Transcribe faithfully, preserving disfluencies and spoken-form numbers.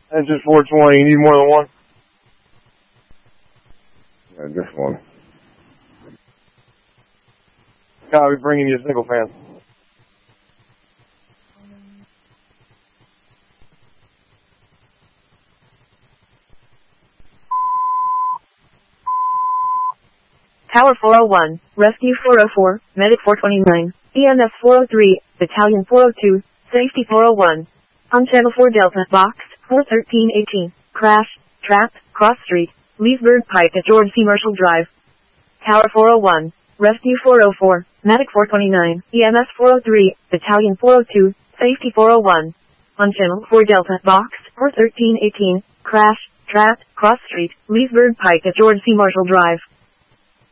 Engine four twenty, you need more than one? Yeah, just one. Copy, bringing you a single fan. Tower four oh one, Rescue four oh four, Medic four twenty-nine, E M S four oh three, Battalion four oh two, Safety four oh one. On Channel four Delta, Box four thirteen eighteen, Crash, Trap, Cross Street, Leesburg Pike at George C. Marshall Drive. Tower four oh one, Rescue four oh four, Medic four twenty-nine, E M S four oh three, Battalion four oh two, Safety four oh one. On Channel four Delta, Box four thirteen eighteen, Crash, Trap, Cross Street, Leesburg Pike at George C. Marshall Drive.